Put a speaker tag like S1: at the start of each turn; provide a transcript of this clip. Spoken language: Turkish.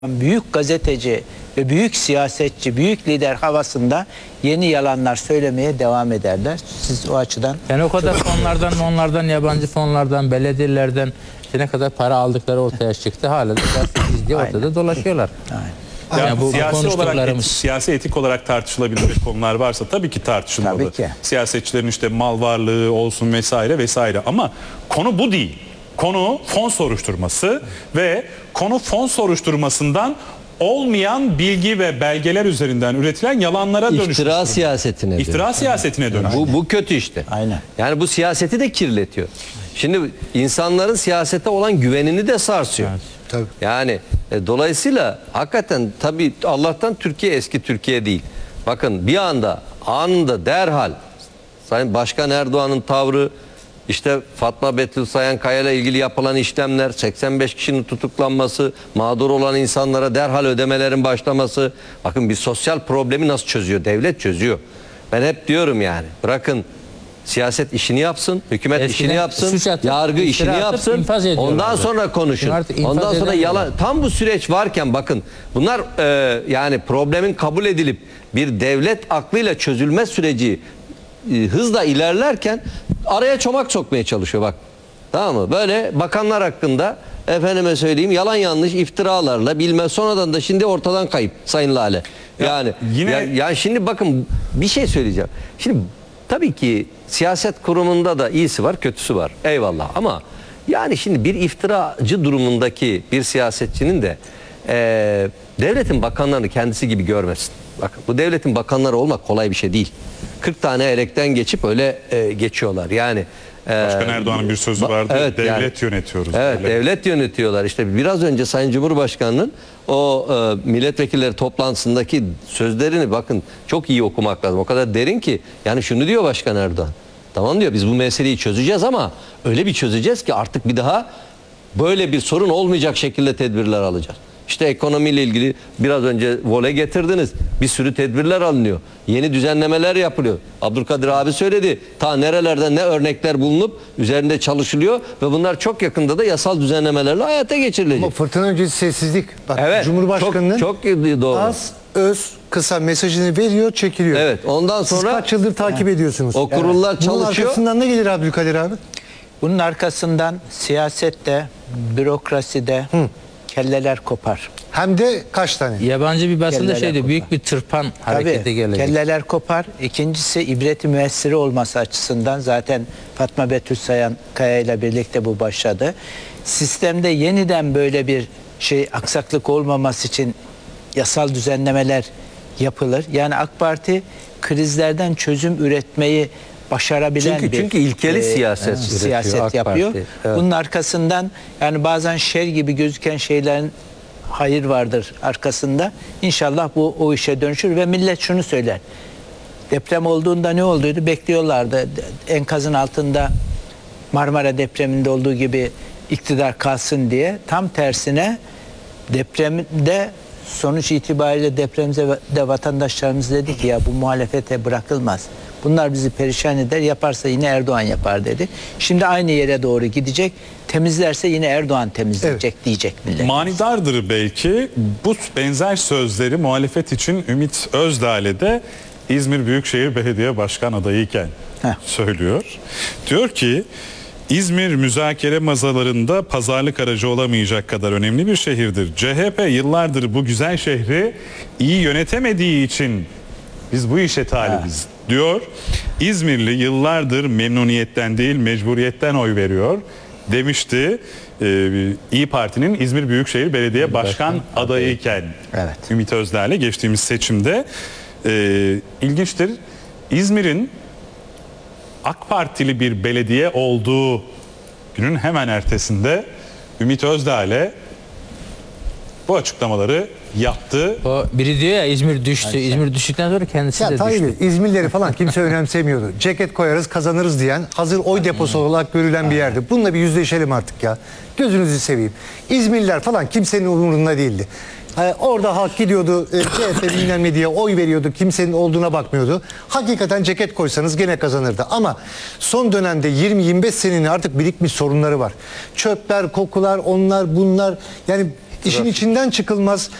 S1: büyük gazeteci ve büyük siyasetçi, büyük lider havasında yeni yalanlar söylemeye devam ederler. Siz o açıdan...
S2: Yani o kadar fonlardan, yabancı fonlardan, belediyelerden ne kadar para aldıkları ortaya çıktı. Hala da gizli ortada dolaşıyorlar.
S1: Aynen.
S2: Yani bu
S3: siyasi
S2: konuştuklarımız...
S3: siyasi etik olarak tartışılabilecek konular varsa tabii ki tartışılmalı.
S1: Tabii ki.
S3: Siyasetçilerin işte mal varlığı olsun vesaire vesaire, ama konu bu değil. Konu fon soruşturması ve konu fon soruşturmasından olmayan bilgi ve belgeler üzerinden üretilen yalanlara dönüşmüş.
S4: İftira siyasetine.
S3: İftira siyasetine dönüş.
S4: Bu kötü işte.
S1: Aynen.
S4: Yani bu siyaseti de kirletiyor. Şimdi insanların siyasete olan güvenini de sarsıyor.
S2: Evet.
S1: Tabii.
S4: Yani dolayısıyla hakikaten tabii Allah'tan Türkiye eski Türkiye değil. Bakın bir anda anında derhal Sayın Başkan Erdoğan'ın tavrı, işte Fatma Betül Sayankaya ile ilgili yapılan işlemler, 85 kişinin tutuklanması, mağdur olan insanlara derhal ödemelerin başlaması. Bakın bir sosyal problemi nasıl çözüyor? Devlet çözüyor. Ben hep diyorum yani bırakın siyaset işini yapsın, hükümet
S2: Eskiden
S4: işini yapsın, yargı işini yapsın. Ondan sonra konuşun. Ondan sonra yalan. Tam bu süreç varken bakın bunlar yani problemin kabul edilip bir devlet aklıyla çözülme süreci hızla ilerlerken araya çomak sokmaya çalışıyor bak. Tamam mı? Böyle bakanlar hakkında efendime söyleyeyim yalan yanlış iftiralarla bilmem sonradan da şimdi ortadan kayıp Sayın Lale. Yani yani şimdi bakın bir şey söyleyeceğim. Şimdi tabii ki siyaset kurumunda da iyisi var, kötüsü var. Eyvallah ama yani şimdi bir iftiracı durumundaki bir siyasetçinin de devletin bakanlarını kendisi gibi görmesin. Bakın bu devletin bakanları olmak kolay bir şey değil. 40 tane elekten geçip öyle geçiyorlar. Yani
S3: Başkan Erdoğan'ın bir sözü vardı.
S4: Evet,
S3: devlet yönetiyoruz.
S4: Evet, devlet yönetiyorlar. İşte biraz önce Sayın Cumhurbaşkanı'nın o milletvekilleri toplantısındaki sözlerini bakın çok iyi okumak lazım. O kadar derin ki yani şunu diyor Başkan Erdoğan. Tamam diyor biz bu meseleyi çözeceğiz ama öyle bir çözeceğiz ki artık bir daha böyle bir sorun olmayacak şekilde tedbirler alacağız. İşte ekonomiyle ilgili biraz önce vole getirdiniz. Bir sürü tedbirler alınıyor. Yeni düzenlemeler yapılıyor. Abdülkadir abi söyledi. Ta nerelerden ne örnekler bulunup üzerinde çalışılıyor ve bunlar çok yakında da yasal düzenlemelerle hayata geçirilecek.
S5: Ama fırtına öncesi sessizlik. Bak,
S4: Evet.
S5: Cumhurbaşkanı'nın
S4: çok doğru.
S5: az, öz, kısa mesajını veriyor, çekiliyor.
S4: Evet. Ondan
S5: Siz
S4: sonra
S5: kaç yıldır takip ediyorsunuz?
S4: o kurullar
S5: Bunun
S4: çalışıyor.
S5: arkasından ne gelir Abdülkadir abi?
S1: Bunun arkasından siyasette, bürokraside kelleler kopar.
S5: Hem de kaç tane?
S2: Yabancı bir basında
S1: Kelleler
S2: şeydi,
S1: kopar.
S2: büyük bir tırpan hareketi
S1: Tabii,
S2: gelecek.
S1: kelleler kopar. İkincisi ibreti müessiri olması açısından zaten Fatma Betül Sayankaya ile birlikte bu başladı. Sistemde yeniden böyle bir aksaklık olmaması için yasal düzenlemeler yapılır. Yani AK Parti krizlerden çözüm üretmeyi başarabilen
S4: Çünkü ilkeli siyaset üretiyor AK
S1: yapıyor.
S4: Parti. Evet.
S1: Bunun arkasından yani bazen şer gibi gözüken şeylerin hayır vardır arkasında. İnşallah bu o işe dönüşür ve millet şunu söyler. Deprem olduğunda ne olduydu? Bekliyorlardı. Enkazın altında Marmara depreminde olduğu gibi iktidar kalsın diye. Tam tersine depremde sonuç itibariyle depremde vatandaşlarımız dedi ki ya bu muhalefete bırakılmaz. Bunlar bizi perişan eder. Yaparsa yine Erdoğan yapar dedi. Şimdi aynı yere doğru gidecek. Temizlerse yine Erdoğan temizleyecek diyecek millet.
S3: Manidardır belki. Bu benzer sözleri muhalefet için Ümit Özdağ'le de İzmir Büyükşehir Belediye Başkan adayıyken söylüyor. Diyor ki İzmir müzakere masalarında pazarlık aracı olamayacak kadar önemli bir şehirdir. CHP yıllardır bu güzel şehri iyi yönetemediği için biz bu işe talibiz diyor. İzmirli yıllardır memnuniyetten değil mecburiyetten oy veriyor demişti. İYİ Parti'nin İzmir Büyükşehir Belediye Başkan adayıyken Ümit Özdağ'le geçtiğimiz seçimde. İlginçtir. İzmir'in AK Partili bir belediye olduğu günün hemen ertesinde Ümit Özdağ'le bu açıklamaları yaptı.
S2: O biri diyor ya İzmir düştü. İzmir düştükten sonra kendisi de düştü.
S5: Tabii İzmirlileri falan kimse önemsemiyordu. Ceket koyarız kazanırız diyen hazır oy deposu olarak görülen bir yerde. Bununla bir yüzleşelim artık ya. Gözünüzü seveyim. İzmirliler falan kimsenin umurunda değildi. Orada halk gidiyordu CHP bilmem ne diye oy veriyordu. Kimsenin olduğuna bakmıyordu. Hakikaten ceket koysanız gene kazanırdı. Ama son dönemde 20-25 senenin artık birikmiş sorunları var. Çöpler, kokular, onlar bunlar. Yani İşin içinden çıkılmaz.